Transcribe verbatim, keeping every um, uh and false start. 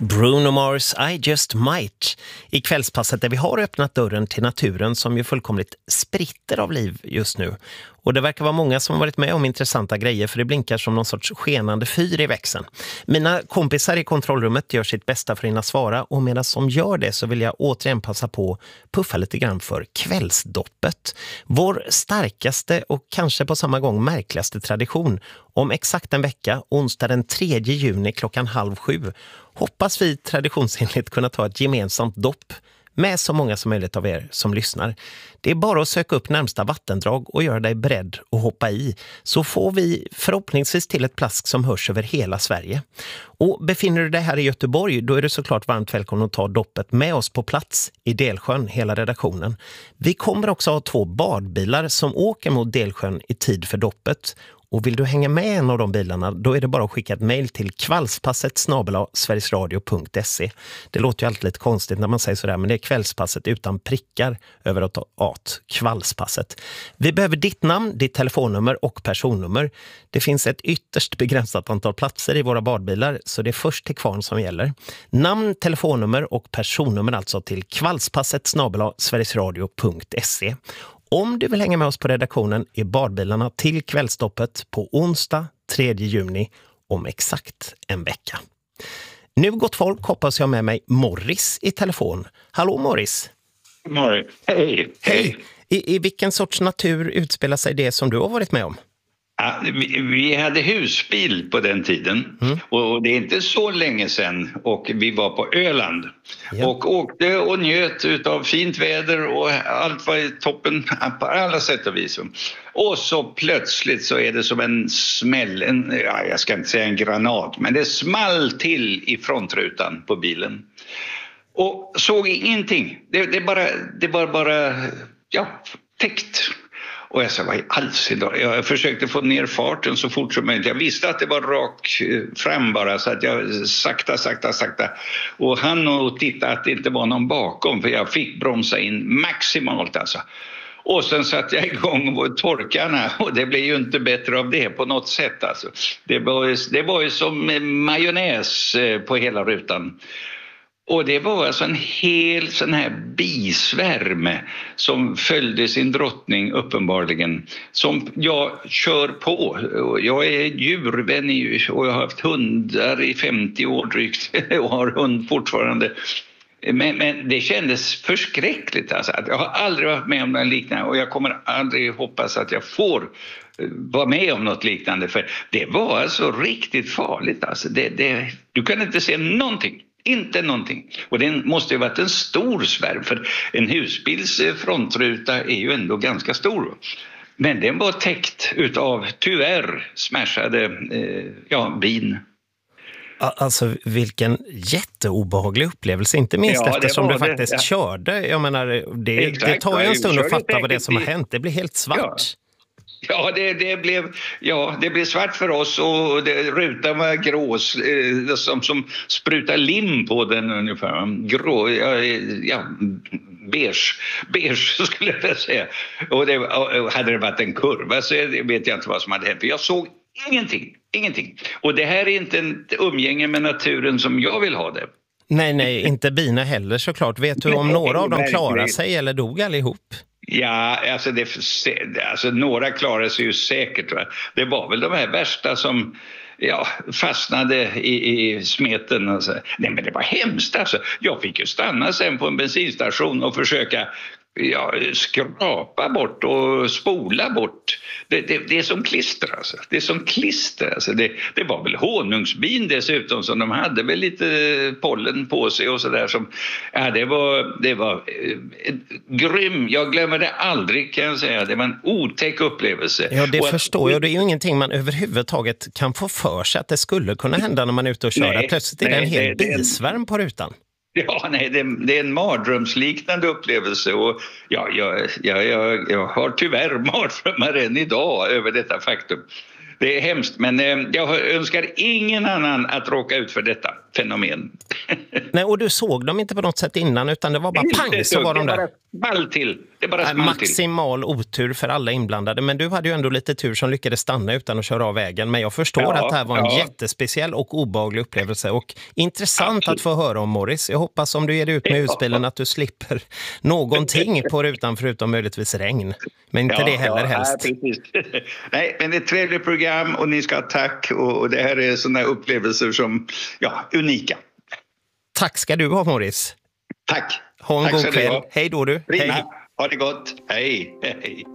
Bruno Mars, I Just Might. I kvällspasset där vi har öppnat dörren till naturen som ju fullkomligt spritter av liv just nu. Och det verkar vara många som har varit med om intressanta grejer, för det blinkar som någon sorts skenande fyr i växeln. Mina kompisar i kontrollrummet gör sitt bästa för att hinna svara, och medan de gör det så vill jag återigen passa på puffa lite grann för kvällsdoppet. Vår starkaste och kanske på samma gång märkligaste tradition. Om exakt en vecka, onsdag den tredje juni klockan halv sju, hoppas vi traditionsenligt kunna ta ett gemensamt dopp med så många som möjligt av er som lyssnar. Det är bara att söka upp närmsta vattendrag och göra dig beredd att hoppa i, så får vi förhoppningsvis till ett plask som hörs över hela Sverige. Och befinner du dig här i Göteborg, då är du såklart varmt välkommen att ta doppet med oss på plats i Delsjön, hela redaktionen. Vi kommer också ha två badbilar som åker mot Delsjön i tid för doppet. Och vill du hänga med en av de bilarna, då är det bara att skicka ett mejl till kvällspasset snabel-a sverigesradio punkt se. Det låter ju alltid lite konstigt när man säger sådär, men det är kvällspasset utan prickar över att at, kvällspasset. Vi behöver ditt namn, ditt telefonnummer och personnummer. Det finns ett ytterst begränsat antal platser i våra badbilar, så det är först till kvarn som gäller. Namn, telefonnummer och personnummer alltså till kvällspasset snabel-a sverigesradio punkt se. Om du vill hänga med oss på redaktionen i badbilarna till kvällstoppet på onsdag tredje juni om exakt en vecka. Nu gott folk, hoppas jag med mig Morris i telefon. Hallå Morris! Morris, hej! Hej! I, I vilken sorts natur utspelar sig det som du har varit med om? Ja, vi, vi hade husbil på den tiden mm. och det är inte så länge sedan, och vi var på Öland ja. och åkte och njöt utav fint väder och allt var i toppen på alla sätt och vis. Och så plötsligt så är det som en smäll, en, ja, jag ska inte säga en granat, men det small till i frontrutan på bilen. Och såg ingenting, det, det bara, det var bara ja, täckt. Och jag sa, vad i alls idag? Jag försökte få ner farten så fort som möjligt. Jag visste att det var rak fram bara, så att jag sakta, sakta, sakta. Och han och titta att det inte var någon bakom, för jag fick bromsa in maximalt alltså. Och sen satte jag igång på torkarna, och det blev ju inte bättre av det på något sätt alltså. Det var ju, det var ju som majonnäs på hela rutan. Och det var alltså en hel sån här bisvärm som följde sin drottning uppenbarligen, som jag kör på. Jag är djurvän och jag har haft hundar i femtio år drygt och har hund fortfarande. Men, men det kändes förskräckligt alltså. Jag har aldrig varit med om något liknande, och jag kommer aldrig hoppas att jag får vara med om något liknande, för det var alltså riktigt farligt alltså. Det, det, du kan inte se någonting. Inte någonting. Och det måste ju ha varit en stor svärm, för en husbils frontruta är ju ändå ganska stor. Men den var täckt utav tyvärr smashade eh, ja, bin. Alltså vilken jätteobehaglig upplevelse, inte minst ja, eftersom du faktiskt det. körde. Jag menar, det, det tar ju en stund att fatta vad det är som har hänt. Det blir helt svart. Ja. Ja, det, det, blev, ja, det blev svart för oss, och det, rutan var grå eh, som, som sprutar lim på den ungefär. Grå, ja, ja beige, beige skulle jag säga. Och, det, och hade det varit en kurva så vet jag inte vad som hade hänt. För jag såg ingenting, ingenting. Och det här är inte en umgänge med naturen som jag vill ha det. Nej, nej, inte bina heller såklart. Vet du om några av dem klarade sig eller dog allihop? Ja, alltså, det, alltså några klarade sig ju säkert. Va? Det var väl de här värsta som ja, fastnade i, i smeten. Och så. Nej, men det var hemskt alltså. Jag fick ju stanna sen på en bensinstation och försöka ja, skrapa bort och spola bort. Det, det, det är som klister alltså. Det är som klister alltså. Det, det var väl honungsbin dessutom som de hade väl lite pollen på sig och sådär som, ja det var, det var eh, grym. Jag glömmer det aldrig kan jag säga. Det var en otäck upplevelse. Ja, det och förstår jag. Det är ju ingenting man överhuvudtaget kan få för sig att det skulle kunna hända när man är ute och kör. Nej, plötsligt är det en hel det, bisvärm på rutan. Ja, nej, det, det är en mardrömsliknande upplevelse, och ja, jag, jag, jag, jag har tyvärr mardrömmar än idag över detta faktum. Det är hemskt, men eh, jag önskar ingen annan att råka ut för detta fenomen. Nej, och du såg dem inte på något sätt innan, utan det var bara pang så var de där. Det bara small till. Det bara small till. Maximal otur för alla inblandade, men du hade ju ändå lite tur som lyckades stanna utan att köra av vägen. Men jag förstår ja, att det här var en ja. jättespeciell och obehaglig upplevelse och intressant Absolut. att få höra om, Morris. Jag hoppas om du ger dig ut med husbilen att du slipper någonting på rutan förutom möjligtvis regn. Men inte ja, det heller ja, helst. Nej, precis. Nej, men det är ett trevligt program och ni ska ha tack och, och det här är sådana upplevelser som, ja, unika. Tack ska du ha, Morris. Tack. Ha en tack god kväll. Hej då du. Hej. Ha det gott. Hej. Hej.